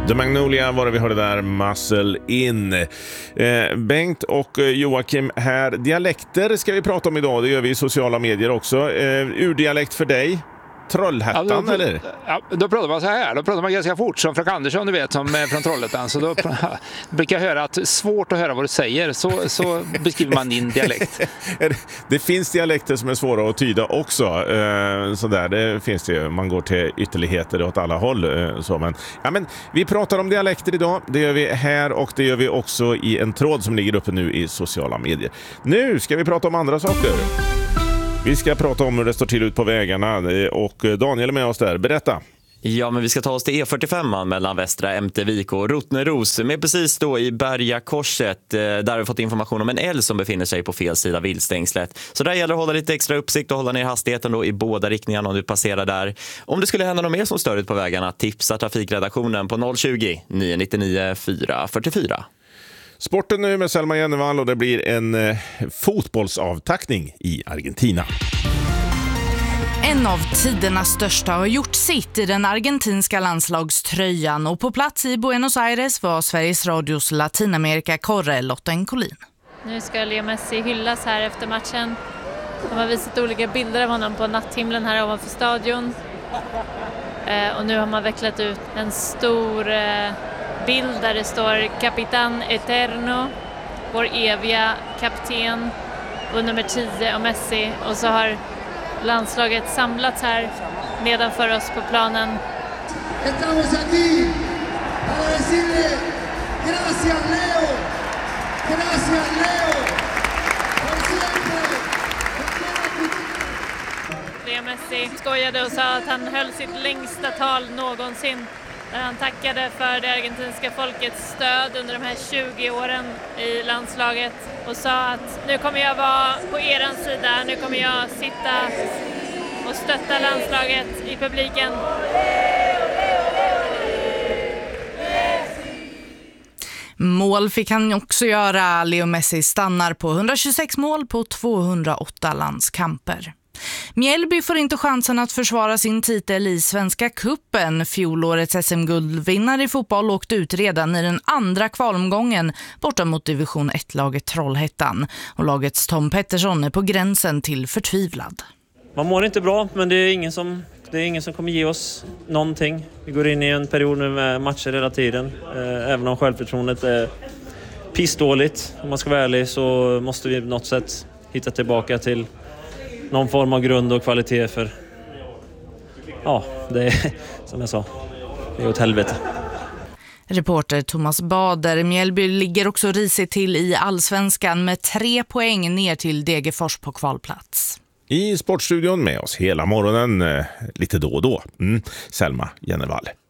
The Magnolia var det vi hörde där, Muscle In. Bengt och Joakim här. Dialekter ska vi prata om idag, det gör vi i sociala medier också. Urdialekt för dig? Trollhättan, eller? Ja, då pratar man så här. Då pratar man ganska fort, som Frank Andersson, du vet, som från Trollhättan. Så då brukar jag höra att svårt att höra vad du säger. Så beskriver man din dialekt. Det finns dialekter som är svåra att tyda också. Så där, det finns det ju. Man går till ytterligheter åt alla håll. Men vi pratar om dialekter idag. Det gör vi här och det gör vi också i en tråd som ligger uppe nu i sociala medier. Nu ska vi prata om andra saker. Vi ska prata om hur det står till ut på vägarna och Daniel är med oss där. Berätta. Ja, men vi ska ta oss till E45 mellan Västra Ämtervik och Rottneros. Med precis då i Bergakorset, där har vi fått information om en älg som befinner sig på fel sida viltstängslet. Så där gäller att hålla lite extra uppsikt och hålla ner hastigheten då i båda riktningarna om du passerar där. Om det skulle hända något mer som stör ut på vägarna, tipsa trafikredaktionen på 020 999 444. Sporten nu med Selma Jennevall och det blir en fotbollsavtackning i Argentina. En av tidernas största har gjort sitt i den argentinska landslagströjan och på plats i Buenos Aires var Sveriges Radios Latinamerika-korre Lotta Encolin. Nu ska Leo Messi hyllas här efter matchen. De har visat olika bilder av honom på natthimlen här ovanför stadion. Och nu har man vecklat ut en stor bild där det står Capitán Eterno, vår eviga kapten, och nummer 10 och Messi. Och så har landslaget samlats här nedanför oss på planen. Estamos aquí para decirle gracias Leo, gracias Leo, por siempre. Leo Messi skojade och sa att han höll sitt längsta tal någonsin, där han tackade för det argentinska folkets stöd under de här 20 åren i landslaget och sa att nu kommer jag vara på eran sida, nu kommer jag sitta och stötta landslaget i publiken. Mål fick han också göra. Leo Messi stannar på 126 mål på 208 landskamper. Mjällby får inte chansen att försvara sin titel i Svenska Cupen. Fjolårets SM-guldvinnare i fotboll åkte ut redan i den andra kvalomgången borta mot division 1-laget Trollhättan. Och lagets Tom Pettersson är på gränsen till förtvivlad. Man mår inte bra, men det är ingen som kommer ge oss någonting. Vi går in i en period nu med matcher hela tiden. Även om självförtroendet är pissdåligt. Om man ska vara ärlig så måste vi på något sätt hitta tillbaka till någon form av grund och kvalitet för... Ja, det är som jag sa, det är åt helvete. Reporter Thomas Bader. Mjällby ligger också risigt till i Allsvenskan med 3 poäng ner till Degerfors på kvalplats. I Sportstudion med oss hela morgonen, lite då och då. Selma Jennevall.